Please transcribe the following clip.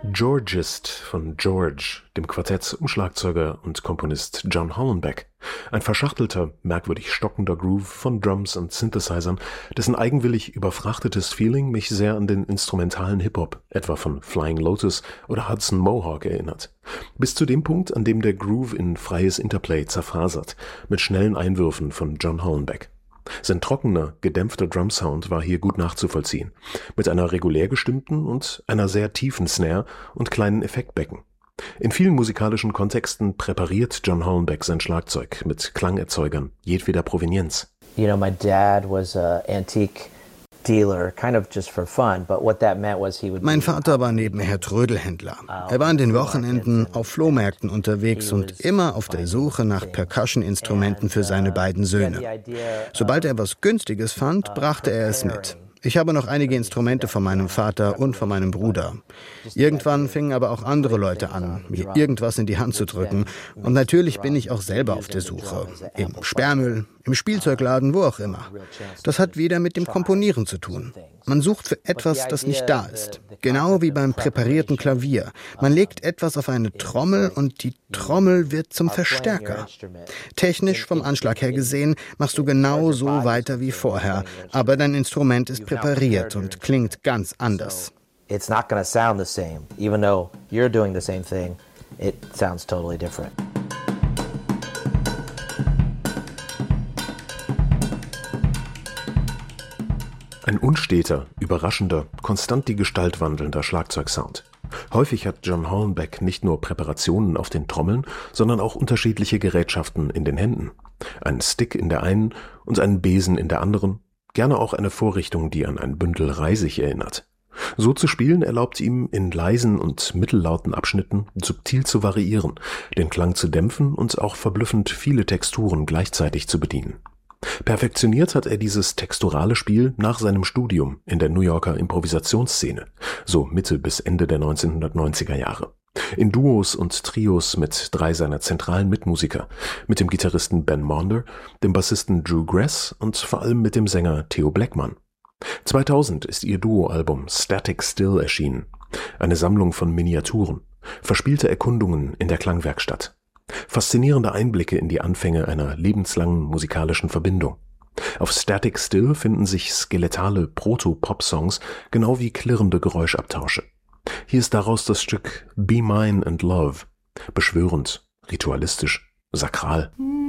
Georgist von George, dem Quartett um Schlagzeuger und Komponist John Hollenbeck. Ein verschachtelter, merkwürdig stockender Groove von Drums und Synthesizern, dessen eigenwillig überfrachtetes Feeling mich sehr an den instrumentalen Hip-Hop, etwa von Flying Lotus oder Hudson Mohawk erinnert. Bis zu dem Punkt, an dem der Groove in freies Interplay zerfasert, mit schnellen Einwürfen von John Hollenbeck. Sein trockener, gedämpfter Drumsound war hier gut nachzuvollziehen, mit einer regulär gestimmten und einer sehr tiefen Snare und kleinen Effektbecken. In vielen musikalischen Kontexten präpariert John Hollenbeck sein Schlagzeug mit Klangerzeugern jedweder Provenienz. You know, my dad was an antique dealer, kind of just for fun, but what that meant was he would. Mein Vater war nebenher Trödelhändler. Er war an den Wochenenden auf Flohmärkten unterwegs und immer auf der Suche nach Percussion-Instrumenten für seine beiden Söhne. Sobald er was Günstiges fand, brachte er es mit. Ich habe noch einige Instrumente von meinem Vater und von meinem Bruder. Irgendwann fingen aber auch andere Leute an, mir irgendwas in die Hand zu drücken. Und natürlich bin ich auch selber auf der Suche. Im Sperrmüll, im Spielzeugladen, wo auch immer. Das hat wieder mit dem Komponieren zu tun. Man sucht für etwas, das nicht da ist. Genau wie beim präparierten Klavier. Man legt etwas auf eine Trommel und die Trommel wird zum Verstärker. Technisch vom Anschlag her gesehen machst du genau so weiter wie vorher, aber dein Instrument ist präpariert und klingt ganz anders. It's not going to sound the same, even though you're doing the same thing. It sounds totally different. Ein unsteter, überraschender, konstant die Gestalt wandelnder Schlagzeugsound. Häufig hat John Hollenbeck nicht nur Präparationen auf den Trommeln, sondern auch unterschiedliche Gerätschaften in den Händen. Einen Stick in der einen und einen Besen in der anderen, gerne auch eine Vorrichtung, die an ein Bündel Reisig erinnert. So zu spielen erlaubt ihm, in leisen und mittellauten Abschnitten subtil zu variieren, den Klang zu dämpfen und auch verblüffend viele Texturen gleichzeitig zu bedienen. Perfektioniert hat er dieses texturale Spiel nach seinem Studium in der New Yorker Improvisationsszene, so Mitte bis Ende der 1990er Jahre. In Duos und Trios mit 3 seiner zentralen Mitmusiker, mit dem Gitarristen Ben Maunder, dem Bassisten Drew Grass und vor allem mit dem Sänger Theo Blackman. 2000 ist ihr Duoalbum Static Still erschienen, eine Sammlung von Miniaturen, verspielte Erkundungen in der Klangwerkstatt. Faszinierende Einblicke in die Anfänge einer lebenslangen musikalischen Verbindung. Auf Static Still finden sich skeletale Proto-Pop-Songs, genau wie klirrende Geräuschabtausche. Hier ist daraus das Stück Be Mine and Love, beschwörend, ritualistisch, sakral.